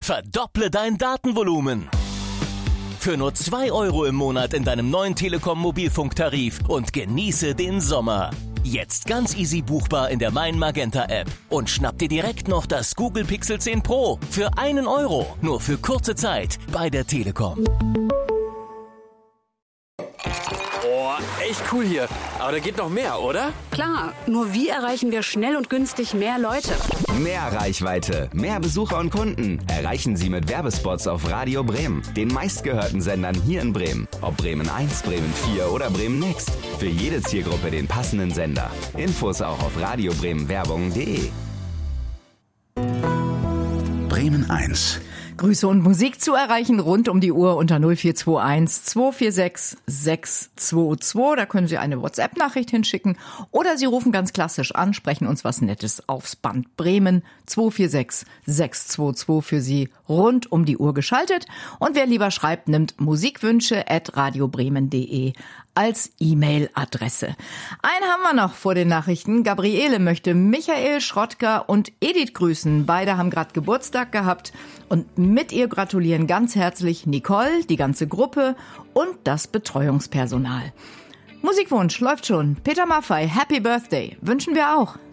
Verdopple dein Datenvolumen. Für nur 2 Euro im Monat in deinem neuen Telekom-Mobilfunktarif und genieße den Sommer. Jetzt ganz easy buchbar in der Mein Magenta App. Und schnapp dir direkt noch das Google Pixel 10 Pro für 1 Euro. Nur für kurze Zeit bei der Telekom. Boah, echt cool hier. Aber da geht noch mehr, oder? Klar, nur wie erreichen wir schnell und günstig mehr Leute? Mehr Reichweite, mehr Besucher und Kunden erreichen Sie mit Werbespots auf Radio Bremen, den meistgehörten Sendern hier in Bremen. Ob Bremen 1, Bremen 4 oder Bremen Next. Für jede Zielgruppe den passenden Sender. Infos auch auf radiobremenwerbung.de. Bremen 1. Grüße und Musik zu erreichen rund um die Uhr unter 0421 246 622. Da können Sie eine WhatsApp-Nachricht hinschicken oder Sie rufen ganz klassisch an, sprechen uns was Nettes aufs Band. Bremen 246 622 für Sie rund um die Uhr geschaltet. Und wer lieber schreibt, nimmt musikwünsche@radiobremen.de als E-Mail-Adresse. Einen haben wir noch vor den Nachrichten. Gabriele möchte Michael Schrottger und Edith grüßen. Beide haben gerade Geburtstag gehabt und mit ihr gratulieren ganz herzlich Nicole, die ganze Gruppe und das Betreuungspersonal. Musikwunsch läuft schon. Peter Maffay, Happy Birthday wünschen wir auch.